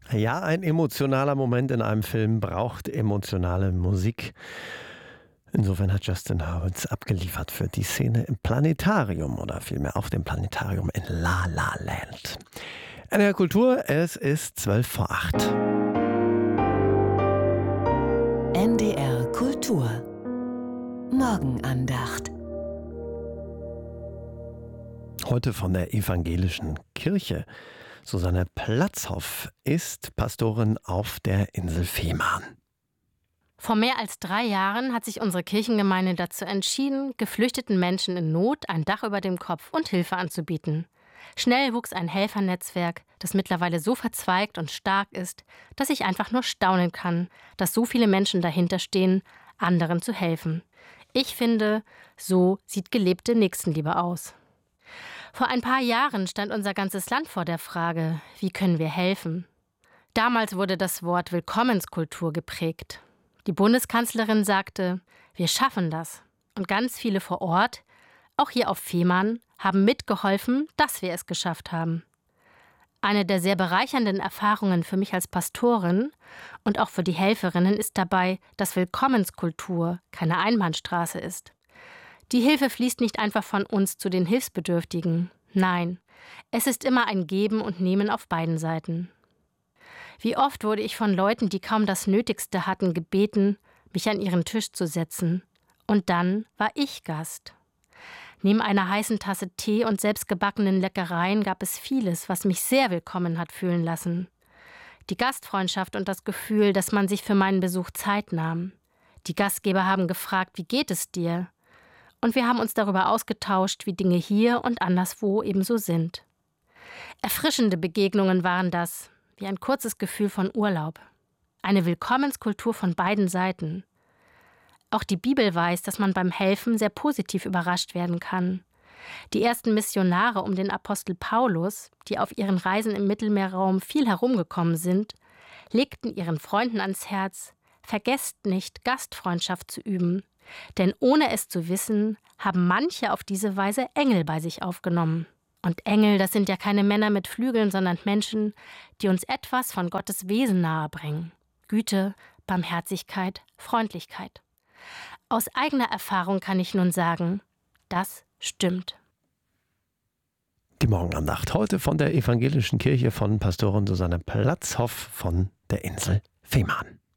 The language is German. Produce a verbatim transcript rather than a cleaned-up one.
Ja, ein emotionaler Moment in einem Film braucht emotionale Musik. Insofern hat Justin Hurwitz abgeliefert für die Szene im Planetarium oder vielmehr auf dem Planetarium in La La Land. N D R Kultur, es ist zwölf vor acht. N D R Kultur Morgenandacht. Heute von der Evangelischen Kirche. Susanne Platzhoff ist Pastorin auf der Insel Fehmarn. Vor mehr als drei Jahren hat sich unsere Kirchengemeinde dazu entschieden, geflüchteten Menschen in Not ein Dach über dem Kopf und Hilfe anzubieten. Schnell wuchs ein Helfernetzwerk, das mittlerweile so verzweigt und stark ist, dass ich einfach nur staunen kann, dass so viele Menschen dahinter stehen, anderen zu helfen. Ich finde, so sieht gelebte Nächstenliebe aus. Vor ein paar Jahren stand unser ganzes Land vor der Frage, wie können wir helfen? Damals wurde das Wort Willkommenskultur geprägt. Die Bundeskanzlerin sagte, wir schaffen das. Und ganz viele vor Ort, auch hier auf Fehmarn, haben mitgeholfen, dass wir es geschafft haben. Eine der sehr bereichernden Erfahrungen für mich als Pastorin und auch für die Helferinnen ist dabei, dass Willkommenskultur keine Einbahnstraße ist. Die Hilfe fließt nicht einfach von uns zu den Hilfsbedürftigen. Nein, es ist immer ein Geben und Nehmen auf beiden Seiten. Wie oft wurde ich von Leuten, die kaum das Nötigste hatten, gebeten, mich an ihren Tisch zu setzen. Und dann war ich Gast. Neben einer heißen Tasse Tee und selbstgebackenen Leckereien gab es vieles, was mich sehr willkommen hat fühlen lassen. Die Gastfreundschaft und das Gefühl, dass man sich für meinen Besuch Zeit nahm. Die Gastgeber haben gefragt, wie geht es dir? Und wir haben uns darüber ausgetauscht, wie Dinge hier und anderswo ebenso sind. Erfrischende Begegnungen waren das, wie ein kurzes Gefühl von Urlaub. Eine Willkommenskultur von beiden Seiten. Auch die Bibel weiß, dass man beim Helfen sehr positiv überrascht werden kann. Die ersten Missionare um den Apostel Paulus, die auf ihren Reisen im Mittelmeerraum viel herumgekommen sind, legten ihren Freunden ans Herz, vergesst nicht, Gastfreundschaft zu üben. Denn ohne es zu wissen, haben manche auf diese Weise Engel bei sich aufgenommen. Und Engel, das sind ja keine Männer mit Flügeln, sondern Menschen, die uns etwas von Gottes Wesen nahebringen. Güte, Barmherzigkeit, Freundlichkeit. Aus eigener Erfahrung kann ich nun sagen, das stimmt. Die Morgenandacht heute von der Evangelischen Kirche von Pastorin Susanne Platzhoff von der Insel Fehmarn.